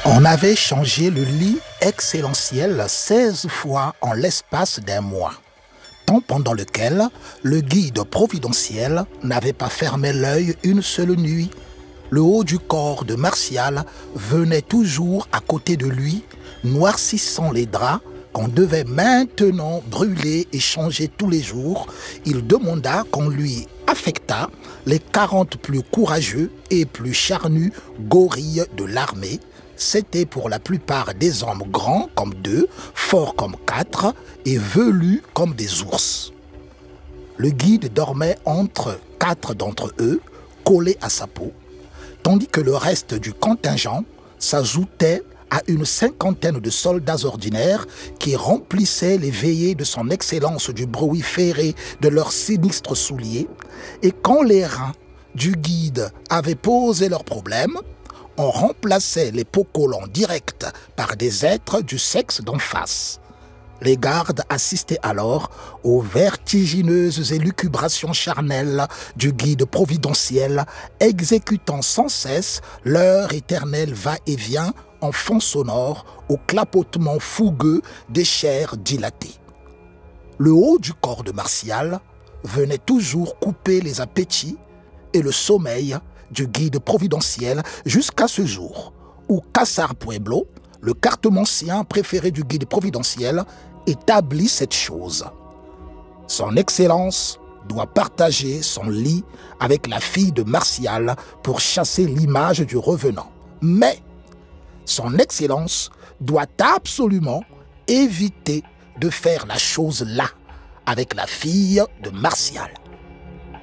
On avait changé le lit excellentiel 16 fois en l'espace d'un mois, temps pendant lequel le guide providentiel n'avait pas fermé l'œil une seule nuit. Le haut du corps de Martial venait toujours à côté de lui, noircissant les draps qu'on devait maintenant brûler et changer tous les jours. Il demanda qu'on lui affectât les 40 plus courageux et plus charnus gorilles de l'armée. C'était pour la plupart des hommes grands comme 2, forts comme 4 et velus comme des ours. Le guide dormait entre 4 d'entre eux, collés à sa peau, tandis que le reste du contingent s'ajoutait à une 50aine de soldats ordinaires qui remplissaient les veillées de son excellence du bruit ferré de leurs sinistres souliers. Et quand les reins du guide avaient posé leurs problèmes, on remplaçait les pots collants directs par des êtres du sexe d'en face. Les gardes assistaient alors aux vertigineuses élucubrations charnelles du guide providentiel, exécutant sans cesse leur éternel va-et-vient en fond sonore au clapotement fougueux des chairs dilatées. Le haut du corps de Martial venait toujours couper les appétits et le sommeil du guide providentiel jusqu'à ce jour où Cassar Pueblo, le cartomancien préféré du guide providentiel, établit cette chose. Son Excellence doit partager son lit avec la fille de Martial pour chasser l'image du revenant. Mais son Excellence doit absolument éviter de faire la chose là avec la fille de Martial.